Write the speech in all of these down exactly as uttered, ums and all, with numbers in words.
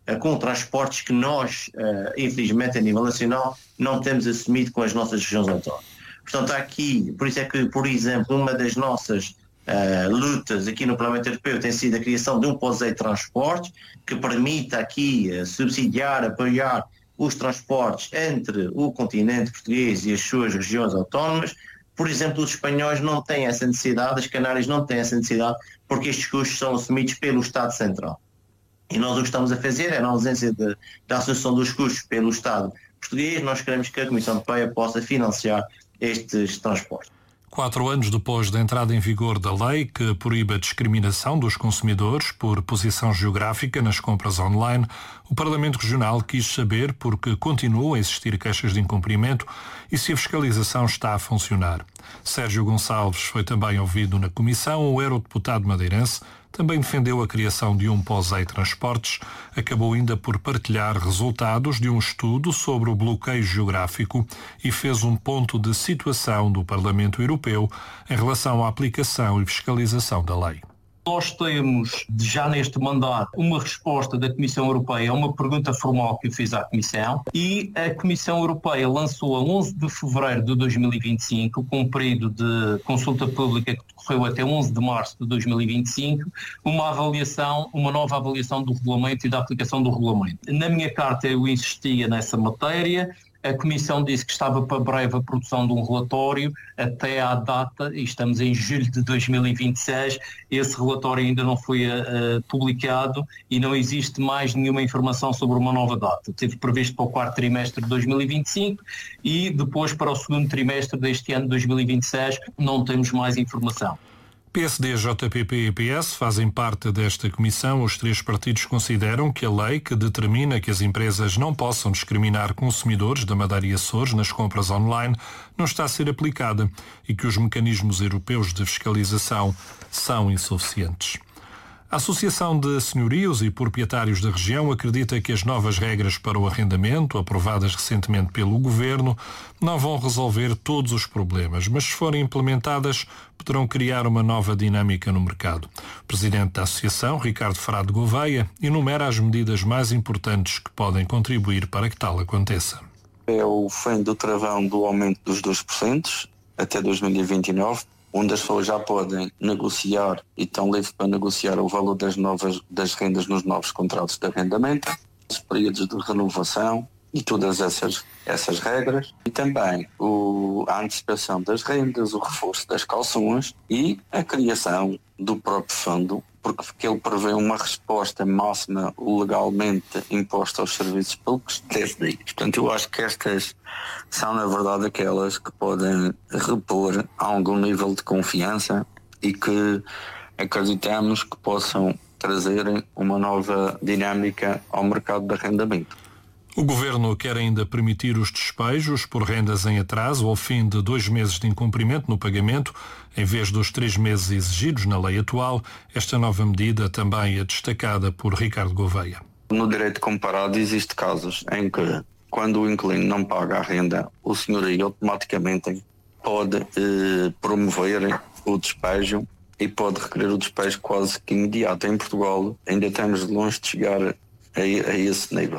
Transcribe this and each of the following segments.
com transportes que nós, infelizmente, a nível nacional, não temos assumido com as nossas regiões autónomas. Portanto, aqui, por isso é que, por exemplo, uma das nossas uh, lutas aqui no Parlamento Europeu tem sido a criação de um POSEI de transportes que permita aqui uh, subsidiar, apoiar os transportes entre o continente português e as suas regiões autónomas. Por exemplo, os espanhóis não têm essa necessidade, as Canárias não têm essa necessidade, porque estes custos são assumidos pelo Estado Central. E nós o que estamos a fazer é, na ausência de, da assunção dos custos pelo Estado português, nós queremos que a Comissão Europeia possa financiar estes transportes. Quatro anos depois da entrada em vigor da lei que proíbe a discriminação dos consumidores por posição geográfica nas compras online, o Parlamento Regional quis saber por que continuam a existir queixas de incumprimento e se a fiscalização está a funcionar. Sérgio Gonçalves foi também ouvido na comissão. O eurodeputado madeirense também defendeu a criação de um POSEI Transportes, acabou ainda por partilhar resultados de um estudo sobre o bloqueio geográfico e fez um ponto de situação do Parlamento Europeu em relação à aplicação e fiscalização da lei. Nós temos, já neste mandato, uma resposta da Comissão Europeia a uma pergunta formal que eu fiz à Comissão e a Comissão Europeia lançou a onze de fevereiro de dois mil e vinte e cinco, com um período de consulta pública que decorreu até onze de março de dois mil e vinte e cinco, uma avaliação, uma nova avaliação do regulamento e da aplicação do regulamento. Na minha carta eu insistia nessa matéria. A Comissão disse que estava para breve a produção de um relatório até à data, e estamos em julho de dois mil e vinte e seis, esse relatório ainda não foi uh, publicado e não existe mais nenhuma informação sobre uma nova data. Teve previsto para o quarto trimestre de dois mil e vinte e cinco e depois para o segundo trimestre deste ano de dois mil e vinte e seis não temos mais informação. P S D, J P P e P S fazem parte desta comissão. Os três partidos consideram que a lei que determina que as empresas não possam discriminar consumidores da Madeira e Açores nas compras online não está a ser aplicada e que os mecanismos europeus de fiscalização são insuficientes. A Associação de Senhorios e Proprietários da Região acredita que as novas regras para o arrendamento, aprovadas recentemente pelo Governo, não vão resolver todos os problemas, mas se forem implementadas, poderão criar uma nova dinâmica no mercado. O presidente da Associação, Ricardo Frade Gouveia, enumera as medidas mais importantes que podem contribuir para que tal aconteça. É o fim do travão do aumento dos dois por cento até dois mil e vinte e nove, onde as pessoas já podem negociar e estão livres para negociar o valor das, novas, das rendas nos novos contratos de arrendamento, os períodos de renovação e todas essas, essas regras. E também o, a antecipação das rendas, o reforço das calções e a criação do próprio fundo, porque ele prevê uma resposta máxima legalmente imposta aos serviços públicos de dez dias. Portanto, eu acho que estas são, na verdade, aquelas que podem repor algum nível de confiança e que acreditamos que possam trazer uma nova dinâmica ao mercado de arrendamento. O Governo quer ainda permitir os despejos por rendas em atraso ao fim de dois meses de incumprimento no pagamento, em vez dos três meses exigidos na lei atual. Esta nova medida também é destacada por Ricardo Gouveia. No direito comparado existe casos em que, quando o inquilino não paga a renda, o senhorio automaticamente pode eh, promover o despejo e pode requerer o despejo quase que imediato. Em Portugal ainda estamos longe de chegar a, a esse nível.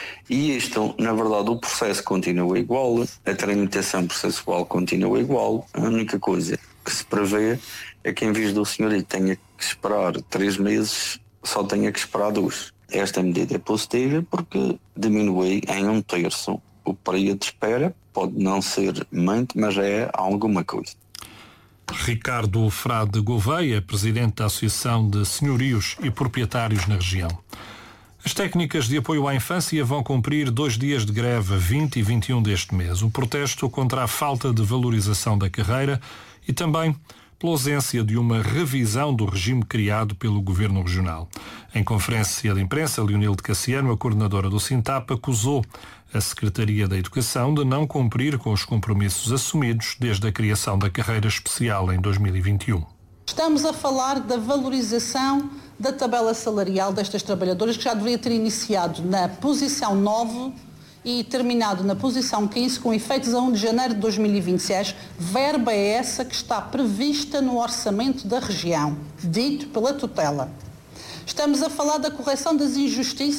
E isto, na verdade, o processo continua igual, a tramitação processual continua igual. A única coisa que se prevê é que, em vez do senhorio tenha que esperar três meses, só tenha que esperar dois. Esta medida é positiva porque diminui em um terço o período de espera. Pode não ser muito, mas é alguma coisa. Ricardo Frade Gouveia, presidente da Associação de Senhorios e Proprietários na região. As técnicas de apoio à infância vão cumprir dois dias de greve, vinte e vinte e um deste mês. O protesto contra a falta de valorização da carreira e também pela ausência de uma revisão do regime criado pelo Governo Regional. Em conferência de imprensa, Leonilde Cassiano, a coordenadora do Sintap, acusou a Secretaria da Educação de não cumprir com os compromissos assumidos desde a criação da carreira especial em dois mil e vinte e um. Estamos a falar da valorização da tabela salarial destas trabalhadoras, que já deveria ter iniciado na posição nove e terminado na posição quinze, com efeitos a primeiro de janeiro de dois mil e vinte e seis, verba é essa que está prevista no orçamento da região, dito pela tutela. Estamos a falar da correção das injustiças